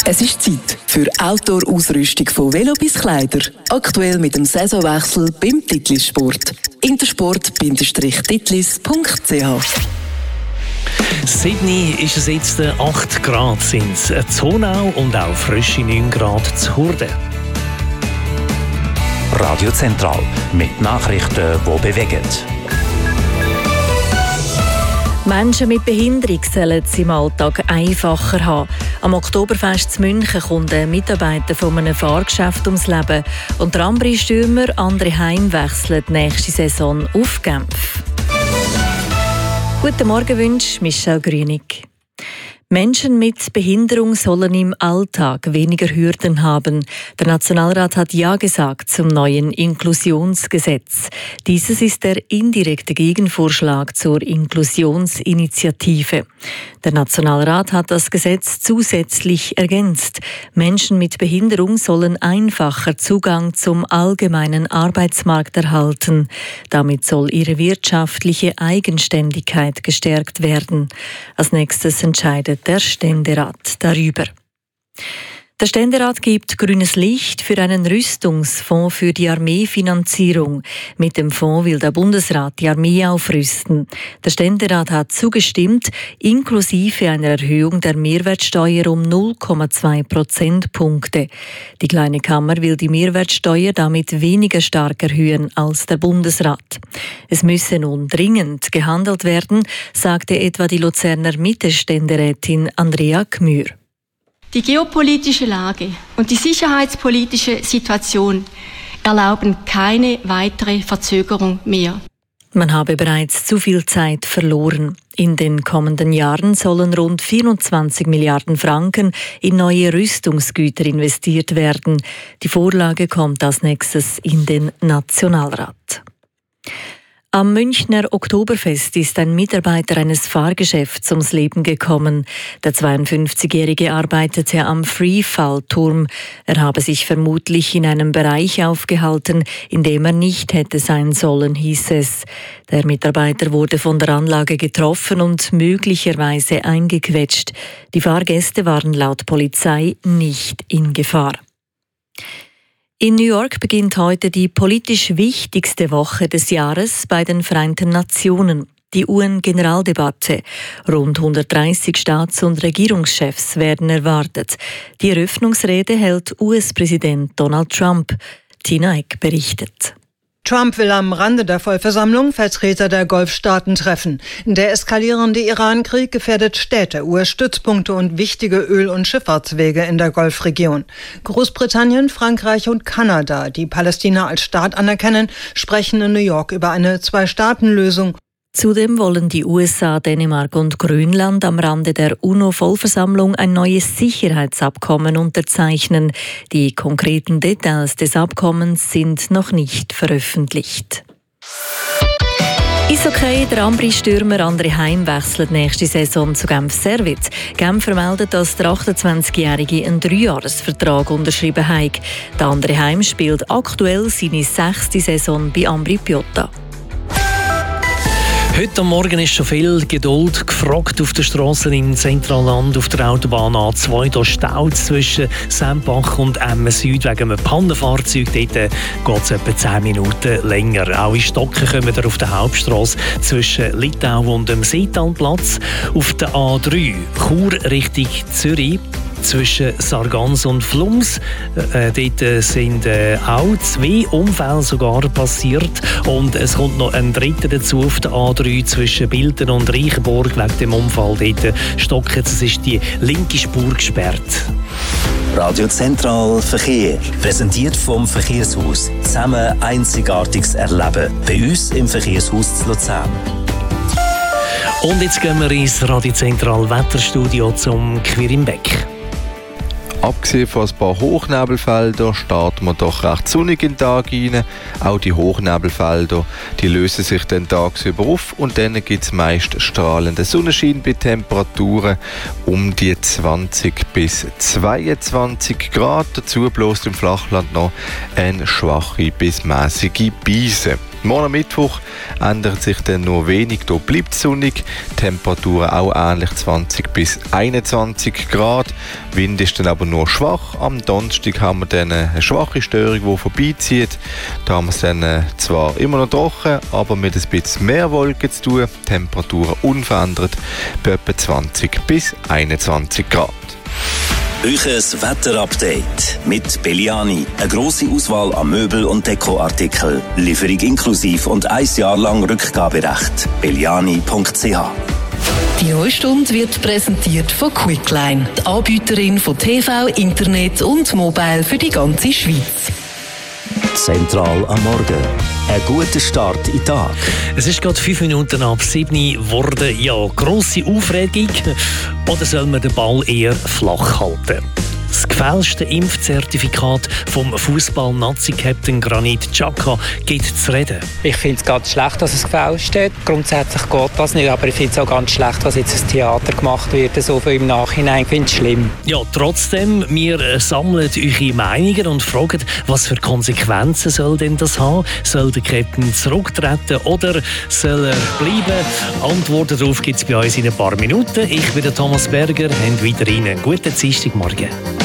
Es ist Zeit für Outdoor-Ausrüstung von Velo bis Kleider. Aktuell mit dem Saisonwechsel beim Titlis Sport. intersport-titlis.ch. Sydney ist es jetzt 8 Grad sind es, Zonau und auch frische 9 Grad zu Hurde. Radio Zentral mit Nachrichten, die bewegen. Menschen mit Behinderung sollen es im Alltag einfacher haben. Am Oktoberfest in München kommt ein Mitarbeiter von einem Fahrgeschäft ums Leben und der Ambri-Stürmer André Heim wechselt nächste Saison auf Genf. Guten Morgen wünscht Michelle Grünig. Menschen mit Behinderung sollen im Alltag weniger Hürden haben. Der Nationalrat hat Ja gesagt zum neuen Inklusionsgesetz. Dieses ist der indirekte Gegenvorschlag zur Inklusionsinitiative. Der Nationalrat hat das Gesetz zusätzlich ergänzt. Menschen mit Behinderung sollen einfacher Zugang zum allgemeinen Arbeitsmarkt erhalten. Damit soll ihre wirtschaftliche Eigenständigkeit gestärkt werden. Als nächstes entscheidet der Ständerat darüber. Der Ständerat gibt grünes Licht für einen Rüstungsfonds für die Armeefinanzierung. Mit dem Fonds will der Bundesrat die Armee aufrüsten. Der Ständerat hat zugestimmt, inklusive einer Erhöhung der Mehrwertsteuer um 0,2 Prozentpunkte. Die Kleine Kammer will die Mehrwertsteuer damit weniger stark erhöhen als der Bundesrat. Es müsse nun dringend gehandelt werden, sagte etwa die Luzerner Mitte-Ständerätin Andrea Gmür. Die geopolitische Lage und die sicherheitspolitische Situation erlauben keine weitere Verzögerung mehr. Man habe bereits zu viel Zeit verloren. In den kommenden Jahren sollen rund 24 Milliarden Franken in neue Rüstungsgüter investiert werden. Die Vorlage kommt als nächstes in den Nationalrat. Am Münchner Oktoberfest ist ein Mitarbeiter eines Fahrgeschäfts ums Leben gekommen. Der 52-Jährige arbeitete am Freefall-Turm. Er habe sich vermutlich in einem Bereich aufgehalten, in dem er nicht hätte sein sollen, hieß es. Der Mitarbeiter wurde von der Anlage getroffen und möglicherweise eingequetscht. Die Fahrgäste waren laut Polizei nicht in Gefahr. In New York beginnt heute die politisch wichtigste Woche des Jahres bei den Vereinten Nationen, die UN-Generaldebatte. Rund 130 Staats- und Regierungschefs werden erwartet. Die Eröffnungsrede hält US-Präsident Donald Trump. Tina Eck berichtet. Trump will am Rande der Vollversammlung Vertreter der Golfstaaten treffen. Der eskalierende Iran-Krieg gefährdet Städte, US-Stützpunkte und wichtige Öl- und Schifffahrtswege in der Golfregion. Großbritannien, Frankreich und Kanada, die Palästina als Staat anerkennen, sprechen in New York über eine Zwei-Staaten-Lösung. Zudem wollen die USA, Dänemark und Grönland am Rande der UNO-Vollversammlung ein neues Sicherheitsabkommen unterzeichnen. Die konkreten Details des Abkommens sind noch nicht veröffentlicht. Eishockey, der Ambri-Stürmer André Heim wechselt nächste Saison zu Genf Servette. Genf vermeldet, dass der 28-Jährige einen 3-Jahres-Vertrag unterschrieben hat. Der André Heim spielt aktuell seine 6. Saison bei Ambri Piotta. Heute Morgen ist schon viel Geduld gefragt auf den Strassen im Zentralland, auf der Autobahn A2. Da staut es zwischen Sempach und Emmen Süd wegen einem Pannenfahrzeug. Dort geht es etwa 10 Minuten länger. Auch in Stocken kommen wir auf der Hauptstrasse zwischen Litau und dem Seetalplatz. Auf der A3 Chur Richtung Zürich. Zwischen Sargans und Flums. Dort sind auch 2 Unfälle sogar passiert. Und es kommt noch ein dritter dazu auf der A3 zwischen Bilden und Reichenburg. Wegen dem Unfall dort stocken. Es ist die linke Spur gesperrt. Radio Zentral Verkehr. Präsentiert vom Verkehrshaus. Zusammen Einzigartiges erleben. Bei uns im Verkehrshaus zu Luzern. Und jetzt gehen wir ins Radio Zentral Wetterstudio zum Quirimbeck. Abgesehen von ein paar Hochnebelfeldern starten wir doch recht sonnig in den Tag rein. Auch die Hochnebelfelder, die lösen sich dann tagsüber auf und dann gibt es meist strahlenden Sonnenschein bei Temperaturen um die 20 bis 22 Grad. Dazu bloß im Flachland noch eine schwache bis mäßige Brise. Morgen Mittwoch ändert sich dann nur wenig, hier bleibt es sonnig, Temperaturen auch ähnlich 20 bis 21 Grad. Wind ist dann aber nur schwach. Am Donnerstag haben wir dann eine schwache Störung, die vorbeizieht. Da haben wir es dann zwar immer noch trocken, aber mit ein bisschen mehr Wolken zu tun. Temperaturen unverändert bei etwa 20 bis 21 Grad. Euches Wetterupdate mit Belliani. Eine grosse Auswahl an Möbel- und Dekoartikeln. Lieferung inklusiv und 1 Jahr lang Rückgaberecht. belliani.ch. Die neue Stunde wird präsentiert von Quickline, die Anbieterin von TV, Internet und Mobile für die ganze Schweiz. Zentral am Morgen. Ein guter Start in den Tag. Es ist gerade 5 Minuten ab 7 geworden. Ja, grosse Aufregung. Oder soll man den Ball eher flach halten? Das gefälschte Impfzertifikat vom Fußball-Nazi-Captain Granit Xhaka gibt zu reden. Ich finde es ganz schlecht, dass es gefälscht steht. Grundsätzlich geht das nicht, aber ich finde es auch ganz schlecht, dass jetzt ein Theater gemacht wird, so im Nachhinein. Ich finde es schlimm. Ja, trotzdem, wir sammeln eure Meinungen und fragen, was für Konsequenzen soll denn das haben? Soll der Captain zurücktreten oder soll er bleiben? Antworten darauf gibt es bei uns in ein paar Minuten. Ich bin der Thomas Berger, habt weiterhin einen guten Dienstagmorgen.